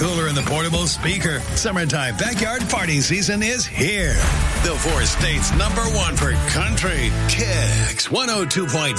cooler and the portable speaker. Summertime backyard party season is here. The four states #1 for country. Kicks 102.7.